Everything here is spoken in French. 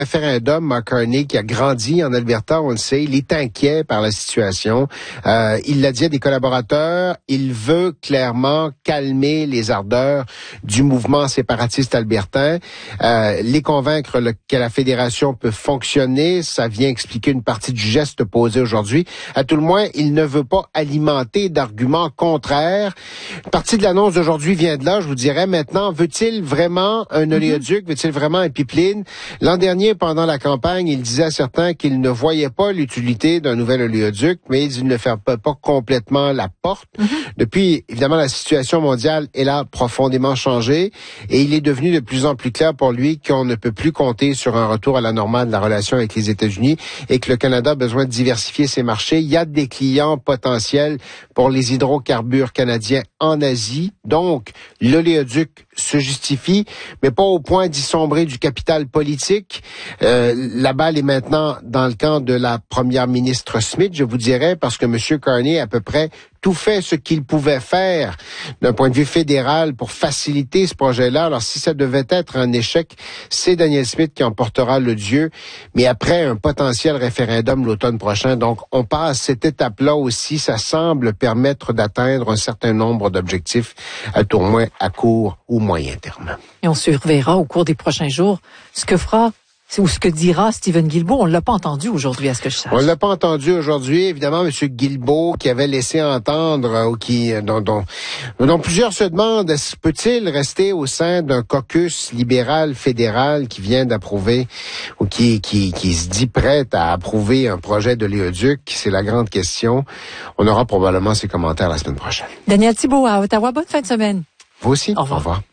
Référendum, Mark Carney, qui a grandi en Alberta, on le sait, il est inquiet par la situation. Il l'a dit à des collaborateurs, il veut clairement calmer les ardeurs du mouvement séparatiste albertain, les convaincre que la fédération peut fonctionner. Ça vient expliquer une partie du geste posé aujourd'hui. À tout le moins, il ne veut pas alimenter d'arguments contraires. Une partie de l'annonce d'aujourd'hui vient de là, je vous dirais. Maintenant, veut-il vraiment un oléoduc? Veut-il vraiment un pipeline? L'an dernier, pendant la campagne, il disait à certains qu'il ne voyait pas l'utilité d'un nouvel oléoduc, mais il ne ferme pas complètement la porte. Depuis, évidemment, la situation mondiale, elle a profondément changé et il est devenu de plus en plus clair pour lui qu'on ne peut plus compter sur un retour à la normale de la relation avec les États-Unis et que le Canada a besoin de diversifier ses marchés. Il y a des clients potentiels pour les hydrocarbures canadiens en Asie. Donc, l'oléoduc se justifie, mais pas au point d'y sombrer du capital politique. La balle est maintenant dans le camp de la première ministre Smith, je vous dirais, parce que M. Carney a à peu près tout fait ce qu'il pouvait faire d'un point de vue fédéral pour faciliter ce projet-là. Alors, si ça devait être un échec, c'est Danielle Smith qui en portera le dieu, mais après un potentiel référendum l'automne prochain. Donc, on passe cette étape-là aussi. Ça semble permettre d'atteindre un certain nombre d'objectifs, à tout au moins à court ou moyen terme. Et on surveillera au cours des prochains jours ce que fera ou ce que dira Stephen Guilbeault. On ne l'a pas entendu aujourd'hui, à ce que je sache. On ne l'a pas entendu aujourd'hui. Évidemment, M. Guilbeault, qui avait laissé entendre, ou dont plusieurs se demandent, peut-il rester au sein d'un caucus libéral fédéral qui vient d'approuver, ou qui se dit prêt à approuver un projet de l'oléoduc? C'est la grande question. On aura probablement ses commentaires la semaine prochaine. Daniel Thibeault à Ottawa, bonne fin de semaine. Vous aussi. Au revoir. Au revoir.